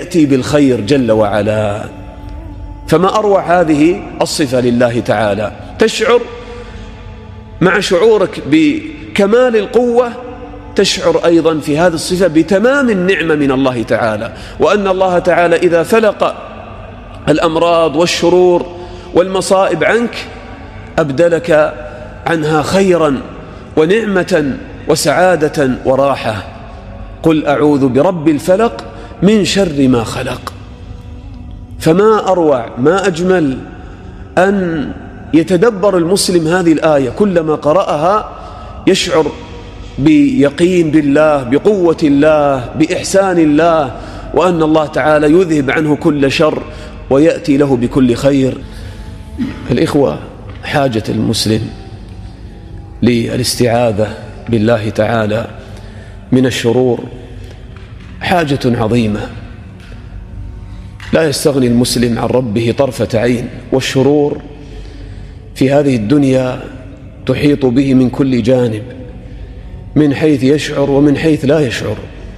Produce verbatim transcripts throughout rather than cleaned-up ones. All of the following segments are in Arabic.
يأتي بالخير جل وعلا. فما أروع هذه الصفة لله تعالى. تشعر مع شعورك بكمال القوة تشعر أيضا في هذه الصفة بتمام النعمة من الله تعالى، وأن الله تعالى إذا فلق الأمراض والشرور والمصائب عنك أبدلك عنها خيرا ونعمة وسعادة وراحة. قل أعوذ برب الفلق من شر ما خلق. فما أروع ما أجمل أن يتدبر المسلم هذه الآية، كلما قرأها يشعر بيقين بالله، بقوة الله، بإحسان الله، وأن الله تعالى يذهب عنه كل شر ويأتي له بكل خير. الإخوة، حاجة المسلم للاستعاذة بالله تعالى من الشرور حاجة عظيمة، لا يستغني المسلم عن ربه طرفة عين، والشرور في هذه الدنيا تحيط به من كل جانب، من حيث يشعر ومن حيث لا يشعر.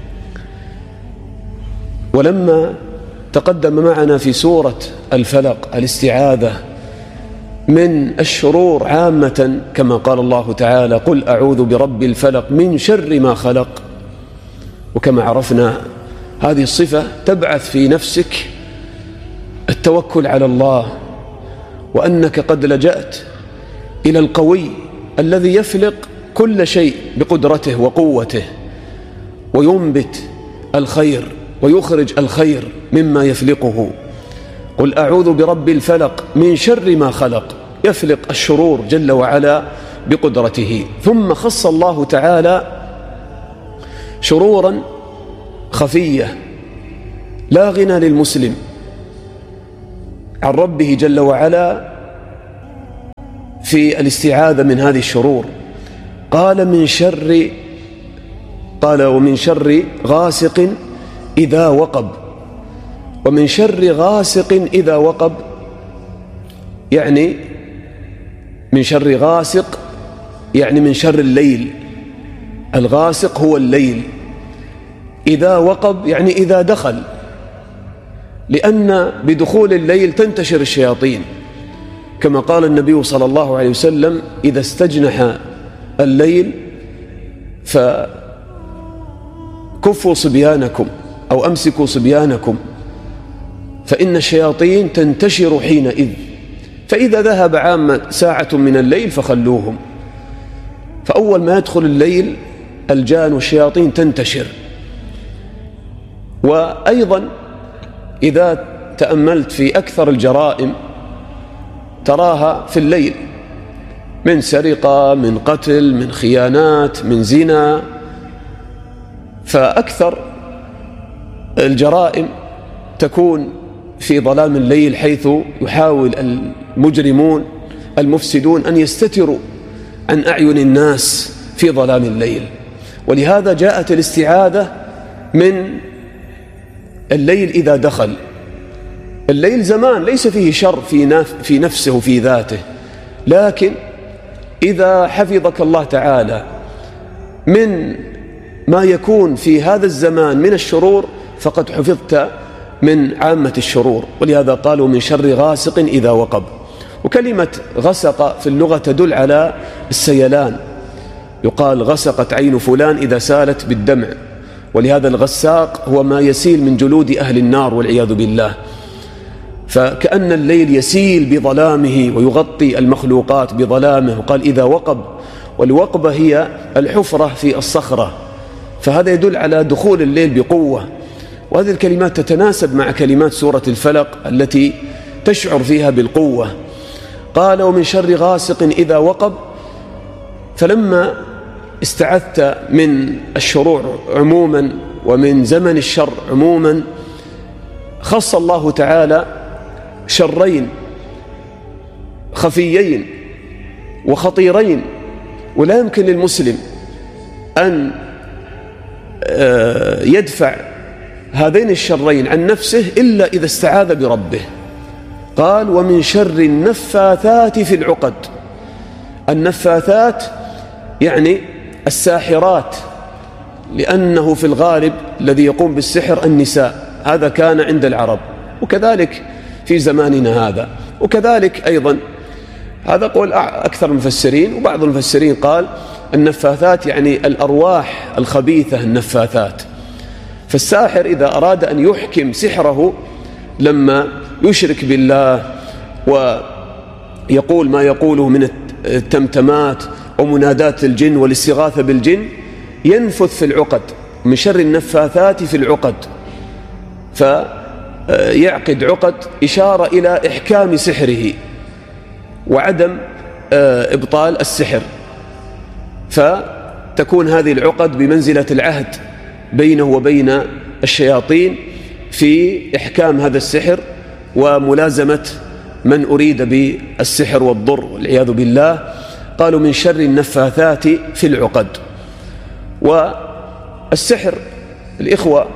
ولما تقدم معنا في سورة الفلق الاستعاذة من الشرور عامة كما قال الله تعالى قل أعوذ برب الفلق من شر ما خلق، وكما عرفنا هذه الصفة تبعث في نفسك التوكل على الله، وأنك قد لجأت إلى القوي الذي يفلق كل شيء بقدرته وقوته، وينبت الخير ويخرج الخير مما يفلقه. قل أعوذ برب الفلق من شر ما خلق، يفلق الشرور جل وعلا بقدرته. ثم خص الله تعالى شرورا خفية لا غنى للمسلم عن ربه جل وعلا في الاستعاذة من هذه الشرور. قال من شر قال ومن شر غاسق إذا وقب. ومن شر غاسق إذا وقب يعني من شر غاسق يعني من شر الليل. الغاسق هو الليل. إذا وقب يعني إذا دخل، لأن بدخول الليل تنتشر الشياطين، كما قال النبي صلى الله عليه وسلم إذا استجنح الليل فكفوا صبيانكم أو أمسكوا صبيانكم فإن الشياطين تنتشر حينئذ، فإذا ذهب عامة ساعة من الليل فخلوهم. فأول ما يدخل الليل الجان والشياطين تنتشر. وأيضا إذا تأملت في أكثر الجرائم تراها في الليل، من سرقة، من قتل، من خيانات، من زنا. فأكثر الجرائم تكون في ظلام الليل، حيث يحاول المجرمون المفسدون أن يستتروا عن أعين الناس في ظلام الليل. ولهذا جاءت الاستعاذة من الليل إذا دخل. الليل زمان ليس فيه شر في نفسه وفي ذاته، لكن إذا حفظك الله تعالى من ما يكون في هذا الزمان من الشرور فقد حفظت من عامة الشرور. ولهذا قالوا من شر غاسق إذا وقب. وكلمة غسق في اللغة تدل على السيلان، يقال غسقت عين فلان إذا سالت بالدمع، ولهذا الغساق هو ما يسيل من جلود أهل النار والعياذ بالله. فكأن الليل يسيل بظلامه ويغطي المخلوقات بظلامه، وقال إذا وقب، والوقبة هي الحفرة في الصخرة، فهذا يدل على دخول الليل بقوة. وهذه الكلمات تتناسب مع كلمات سورة الفلق التي تشعر فيها بالقوة. قال ومن شر غاسق إذا وقب. فلما استعذت من الشرور عموما ومن زمن الشر عموما، خص الله تعالى شرين خفيين وخطيرين، ولا يمكن للمسلم أن يدفع هذين الشرين عن نفسه إلا إذا استعاذ بربه. قال ومن شر النفاثات في العقد. النفاثات يعني الساحرات، لأنه في الغالب الذي يقوم بالسحر النساء، هذا كان عند العرب، وكذلك في زماننا هذا، وكذلك أيضا هذا قول أكثر المفسرين، وبعض المفسرين قال النفاثات يعني الأرواح الخبيثة النفاثات. فالساحر إذا أراد أن يحكم سحره لما يشرك بالله ويقول ما يقوله من التمتمات ومنادات الجن والاستغاثة بالجن، ينفث في العقد، من شر النفاثات في العقد، فيعقد عقد إشارة إلى إحكام سحره وعدم إبطال السحر، فتكون هذه العقد بمنزلة العهد بينه وبين الشياطين في إحكام هذا السحر وملازمة من أريد بالسحر والضر والعياذ بالله. قالوا من شر النفاثات في العقد. والسحر الإخوة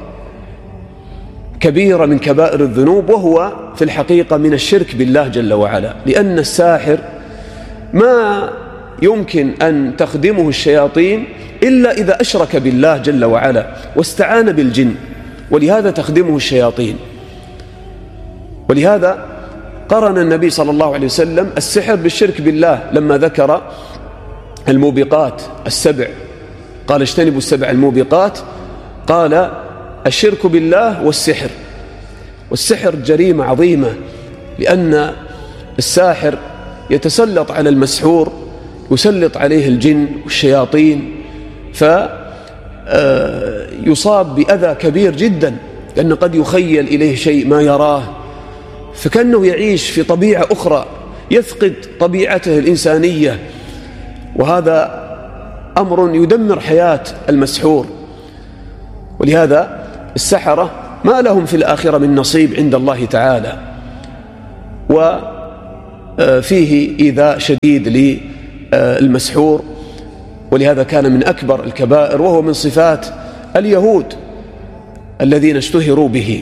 كبيرة من كبائر الذنوب، وهو في الحقيقة من الشرك بالله جل وعلا، لأن الساحر ما يمكن أن تخدمه الشياطين إلا إذا أشرك بالله جل وعلا واستعان بالجن، ولهذا تخدمه الشياطين. ولهذا قرن النبي صلى الله عليه وسلم السحر بالشرك بالله لما ذكر الموبقات السبع، قال اجتنبوا السبع الموبقات، قال الشرك بالله والسحر. والسحر جريمة عظيمة، لأن الساحر يتسلط على المسحور، يسلط عليه الجن والشياطين، فيصاب بأذى كبير جدا، لأن قد يخيل إليه شيء ما يراه، فكأنه يعيش في طبيعة أخرى، يفقد طبيعته الإنسانية، وهذا أمر يدمر حياة المسحور. ولهذا السحرة ما لهم في الآخرة من نصيب عند الله تعالى، وفيه إيذاء شديد للمسحور. ولهذا كان من أكبر الكبائر، وهو من صفات اليهود الذين اشتهروا به.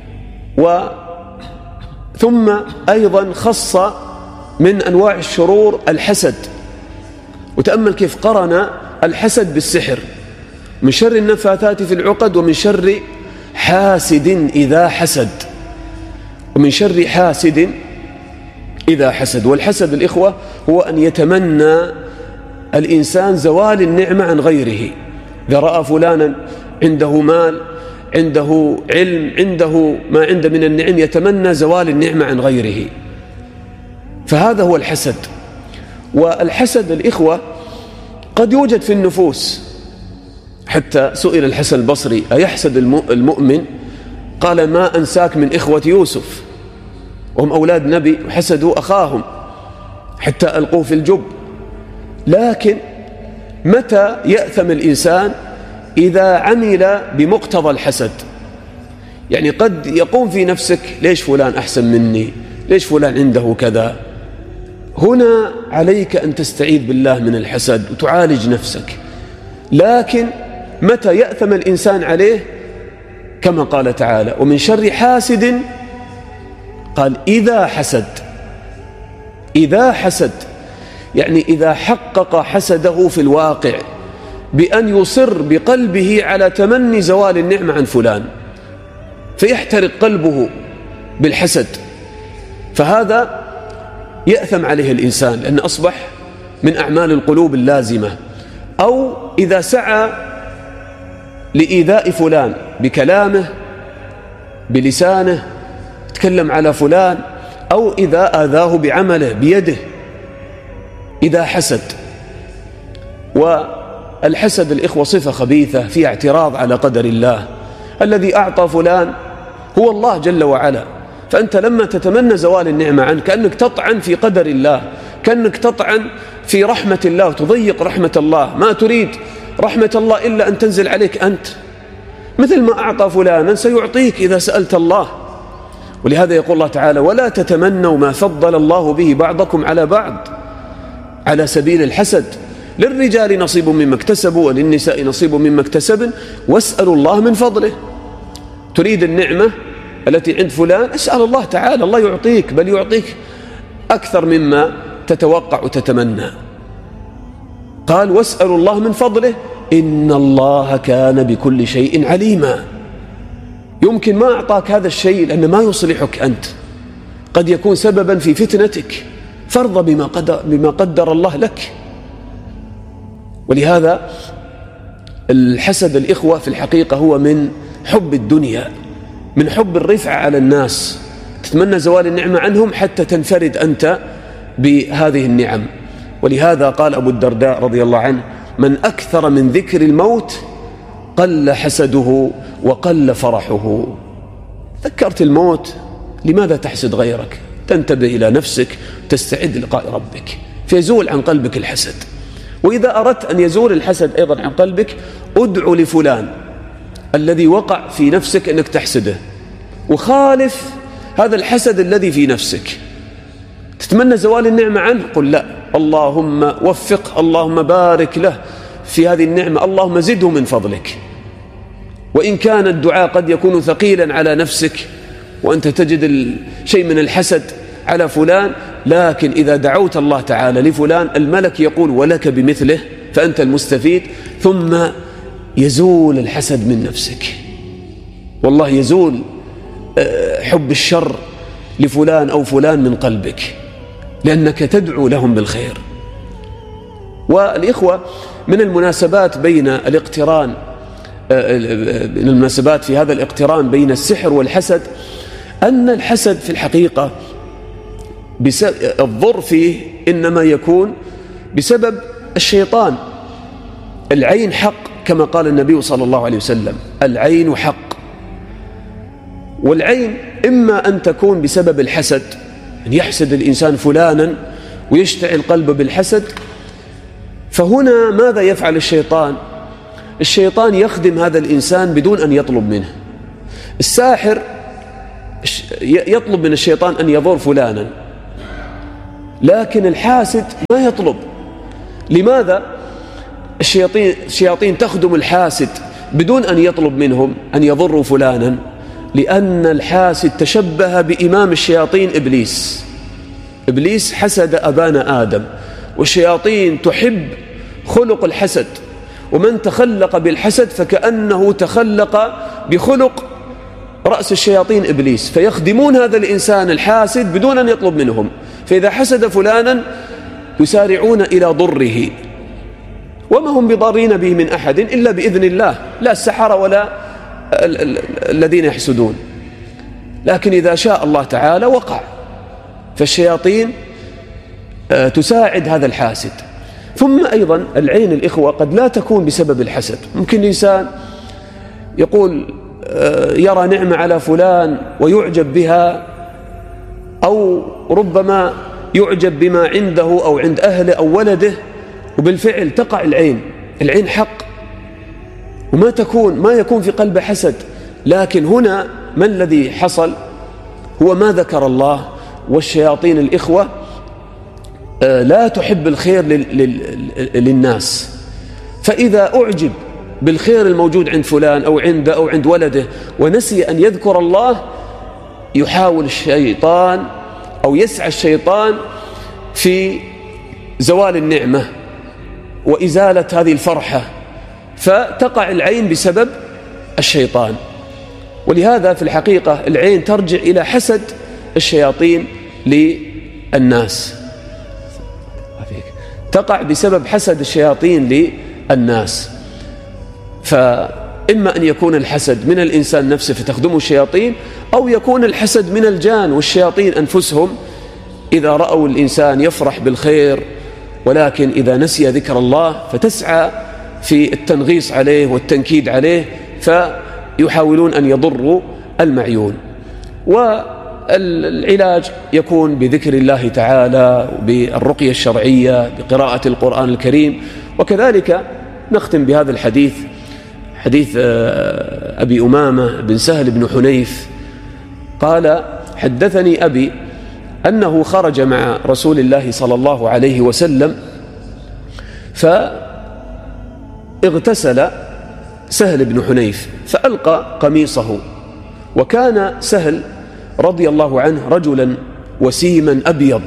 ثم أيضا خص من أنواع الشرور الحسد، وتأمل كيف قرن الحسد بالسحر، من شر النفاثات في العقد، ومن شر حاسد إذا حسد، ومن شر حاسد إذا حسد. والحسد الإخوة هو أن يتمنى الإنسان زوال النعمة عن غيره. إذا رأى فلانا عنده مال، عنده علم، عنده ما عنده من النعم، يتمنى زوال النعمة عن غيره، فهذا هو الحسد. والحسد الإخوة قد يوجد في النفوس، حتى سئل الحسن البصري أيحسد المؤمن؟ قال ما أنساك من إخوة يوسف، وهم أولاد نبي، وحسدوا أخاهم حتى ألقوه في الجب. لكن متى يأثم الإنسان؟ إذا عمل بمقتضى الحسد. يعني قد يقوم في نفسك ليش فلان أحسن مني، ليش فلان عنده كذا. هنا عليك أن تستعيذ بالله من الحسد وتعالج نفسك. لكن متى يأثم الإنسان عليه؟ كما قال تعالى ومن شر حاسد، قال إذا حسد. إذا حسد يعني إذا حقق حسده في الواقع بأن يصر بقلبه على تمني زوال النعمة عن فلان، فيحترق قلبه بالحسد، فهذا يأثم عليه الإنسان، لأن أصبح من أعمال القلوب اللازمة. أو إذا سعى لإيذاء فلان بكلامه، بلسانه، تكلم على فلان، أو إذا آذاه بعمله بيده، إذا حسد. والحسد الإخوة صفة خبيثة فيها اعتراض على قدر الله. الذي أعطى فلان هو الله جل وعلا، فأنت لما تتمنى زوال النعمة عنك كأنك تطعن في قدر الله، كأنك تطعن في رحمة الله وتضيق رحمة الله. ما تريد رحمة الله إلا أن تنزل عليك أنت، مثل ما أعطى فلانا سيعطيك إذا سألت الله. ولهذا يقول الله تعالى ولا تتمنوا ما فضل الله به بعضكم على بعض على سبيل الحسد، للرجال نصيب مما اكتسبوا وللنساء نصيب مما اكتسبن واسألوا الله من فضله. تريد النعمة التي عند فلان، اسأل الله تعالى، الله يعطيك، بل يعطيك أكثر مما تتوقع وتتمنى. قال واسألوا الله من فضله إن الله كان بكل شيء عليما. يمكن ما أعطاك هذا الشيء لأنه ما يصلحك أنت، قد يكون سببا في فتنتك، فارض بما قدر, بما قدر الله لك. ولهذا الحسد الإخوة في الحقيقة هو من حب الدنيا، من حب الرفعة على الناس، تتمنى زوال النعمة عنهم حتى تنفرد أنت بهذه النعم. ولهذا قال أبو الدرداء رضي الله عنه: من أكثر من ذكر الموت قل حسده وقل فرحه. ذكرت الموت لماذا تحسد غيرك؟ تنتبه إلى نفسك، تستعد لقاء ربك، فيزول عن قلبك الحسد. وإذا أردت أن يزول الحسد أيضا عن قلبك، ادعو لفلان الذي وقع في نفسك أنك تحسده، وخالف هذا الحسد الذي في نفسك. تتمنى زوال النعمة عنه، قل لا، اللهم وفق، اللهم بارك له في هذه النعمة، اللهم زده من فضلك. وإن كان الدعاء قد يكون ثقيلا على نفسك وأنت تجد شيء من الحسد على فلان، لكن إذا دعوت الله تعالى لفلان الملك يقول ولك بمثله، فأنت المستفيد، ثم يزول الحسد من نفسك. والله يزول حب الشر لفلان أو فلان من قلبك، لأنك تدعو لهم بالخير. والإخوة من المناسبات بين الاقتران من المناسبات في هذا الاقتران بين السحر والحسد أن الحسد في الحقيقة الضر فيه إنما يكون بسبب الشيطان. العين حق كما قال النبي صلى الله عليه وسلم: العين حق. والعين إما أن تكون بسبب الحسد، أن يحسد الإنسان فلانا ويشتعل قلبه بالحسد، فهنا ماذا يفعل الشيطان؟ الشيطان يخدم هذا الإنسان بدون أن يطلب منه. الساحر يطلب من الشيطان أن يضر فلانا، لكن الحاسد ما يطلب. لماذا؟ الشياطين, الشياطين تخدم الحاسد بدون أن يطلب منهم أن يضروا فلانا، لأن الحاسد تشبه بإمام الشياطين إبليس. إبليس حسد أبانا آدم، والشياطين تحب خلق الحسد، ومن تخلق بالحسد فكأنه تخلق بخلق رأس الشياطين إبليس، فيخدمون هذا الإنسان الحاسد بدون أن يطلب منهم. فإذا حسد فلانا يسارعون إلى ضره، وما هم بضارين به من أحد إلا بإذن الله، لا السحرة ولا الذين يحسدون. لكن إذا شاء الله تعالى وقع. فالشياطين تساعد هذا الحاسد. ثم أيضا العين الإخوة قد لا تكون بسبب الحسد. ممكن الإنسان يقول يرى نعمة على فلان ويعجب بها، أو ربما يعجب بما عنده أو عند أهله أو ولده، وبالفعل تقع العين. العين حق وما تكون ما يكون في قلب حسد. لكن هنا ما الذي حصل؟ هو ما ذكر الله. والشياطين الإخوة لا تحب الخير للناس، فإذا أعجب بالخير الموجود عند فلان أو عنده أو عند ولده ونسي أن يذكر الله، يحاول الشيطان أو يسعى الشيطان في زوال النعمة وإزالة هذه الفرحة، فتقع العين بسبب الشيطان. ولهذا في الحقيقة العين ترجع إلى حسد الشياطين للناس، تقع بسبب حسد الشياطين للناس. فإما أن يكون الحسد من الإنسان نفسه فتخدمه الشياطين، أو يكون الحسد من الجان والشياطين أنفسهم، إذا رأوا الإنسان يفرح بالخير ولكن إذا نسي ذكر الله فتسعى في التنغيص عليه والتنكيد عليه، فيحاولون أن يضروا المعيون. والعلاج يكون بذكر الله تعالى، بالرقية الشرعية، بقراءة القرآن الكريم. وكذلك نختم بهذا الحديث، حديث أبي أمامة بن سهل بن حنيف قال: حدثني أبي أنه خرج مع رسول الله صلى الله عليه وسلم فاغتسل سهل بن حنيف فألقى قميصه، وكان سهل رضي الله عنه رجلا وسيما أبيض.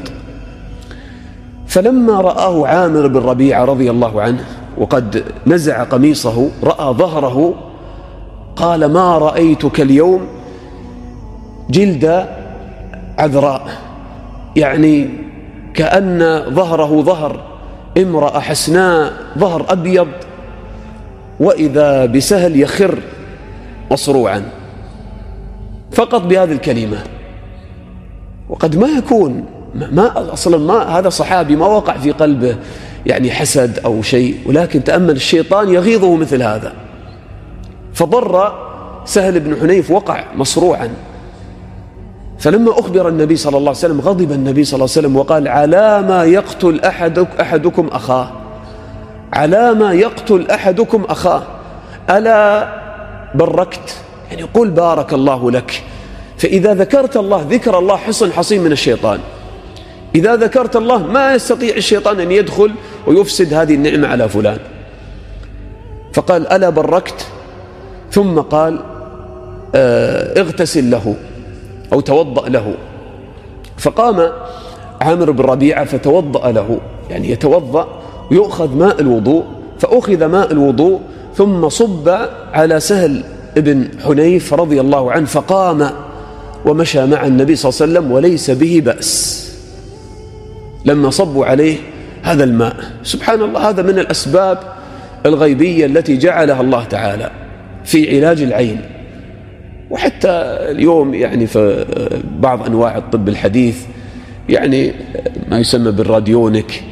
فلما رآه عامر بن ربيعة رضي الله عنه وقد نزع قميصه، رأى ظهره، قال ما رأيتك اليوم جلد عذراء، يعني كأن ظهره ظهر امرأة حسناء، ظهر أبيض، وإذا بسهل يخر مصروعا فقط بهذه الكلمة. وقد ما يكون ما أصلا ما هذا صحابي ما وقع في قلبه يعني حسد أو شيء، ولكن تأمل الشيطان يغيظه مثل هذا. فضر سهل بن حنيف، وقع مصروعا. فلما أخبر النبي صلى الله عليه وسلم غضب النبي صلى الله عليه وسلم وقال على ما يقتل أحدك أحدكم أخاه، على ما يقتل أحدكم أخاه، ألا بركت، يعني قل بارك الله لك. فإذا ذكرت الله ذكر الله حصن حصين من الشيطان. إذا ذكرت الله ما يستطيع الشيطان أن يدخل ويفسد هذه النعمة على فلان. فقال ألا بركت، ثم قال اغتسل له أو توضأ له. فقام عامر بن ربيعة فتوضأ له، يعني يتوضأ ويؤخذ ماء الوضوء، فأخذ ماء الوضوء ثم صب على سهل بن حنيف رضي الله عنه، فقام ومشى مع النبي صلى الله عليه وسلم وليس به بأس لما صبوا عليه هذا الماء. سبحان الله، هذا من الأسباب الغيبية التي جعلها الله تعالى في علاج العين. وحتى اليوم يعني في بعض أنواع الطب الحديث يعني ما يسمى بالراديونيك،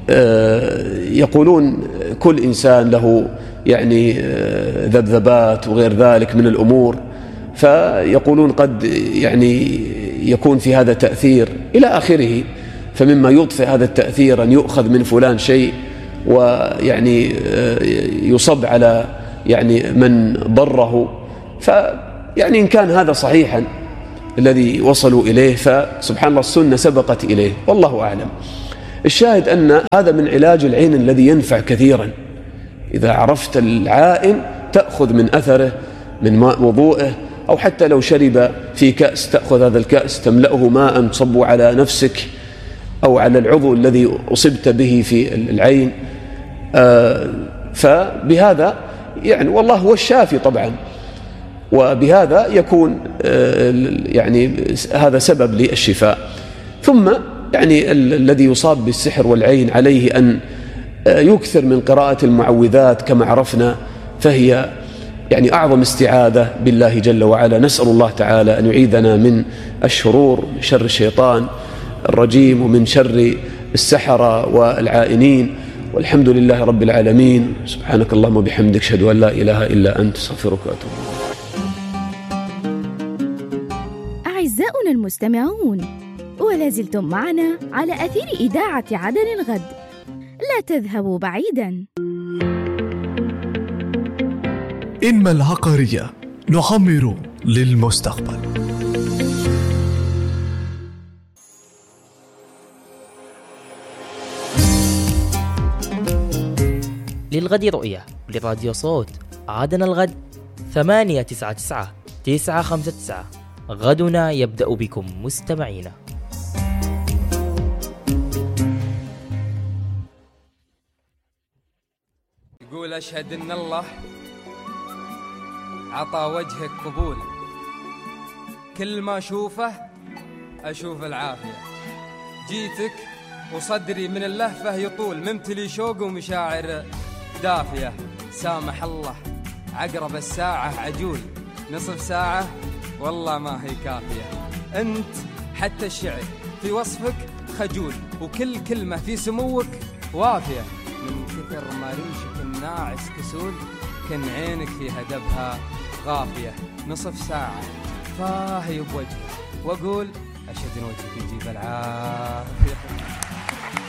يقولون كل إنسان له يعني ذبذبات وغير ذلك من الأمور، فيقولون قد يعني يكون في هذا تأثير إلى آخره. فمما يضفي هذا التأثير أن يؤخذ من فلان شيء ويعني يصب على يعني من ضره. فيعني إن كان هذا صحيحا الذي وصلوا إليه فسبحان الله السنة سبقت إليه، والله أعلم. الشاهد أن هذا من علاج العين الذي ينفع كثيرا. إذا عرفت العائن تأخذ من أثره من ماء وضوءه، أو حتى لو شرب في كأس تأخذ هذا الكأس تملأه ماء تصب على نفسك أو على العضو الذي أصبت به في العين. آه فبهذا يعني والله هو الشافي طبعا، وبهذا يكون آه يعني هذا سبب للشفاء. ثم يعني الذي يصاب بالسحر والعين عليه أن آه يكثر من قراءة المعوذات كما عرفنا، فهي يعني أعظم استعاذة بالله جل وعلا. نسأل الله تعالى أن يعيذنا من الشرور، من شر الشيطان الرجيم، ومن شر السحرة والعائنين. والحمد لله رب العالمين. سبحانك اللهم وبحمدك، أشهد أن لا إله إلا أنت، أستغفرك وأتوب إليك. أعزائنا المستمعون، ولا زلتم معنا على أثير إذاعة عدن الغد، لا تذهبوا بعيدا. إنما العقارية نعمر للمستقبل. للغد رؤية لراديو صوت عادنا الغد ثمانية تسعة تسعة تسعة خمسة تسعة. غدنا يبدأ بكم مستمعينا. يقول أشهد إن الله عطى وجهك قبول، كل ما أشوفه أشوف العافية. جيتك وصدري من اللهفة يطول، ممتلي شوق ومشاعر دافية. سامح الله عقرب الساعة عجول، نصف ساعة والله ما هي كافية. أنت حتى الشعر في وصفك خجول، وكل كلمة في سموك وافية. من كثر ما رمشك الناعس كسول، كان عينك فيها دبها غافية. نصف ساعة فاهي بوجهك، وأقول أشهد إن وجهك يجيب العافية.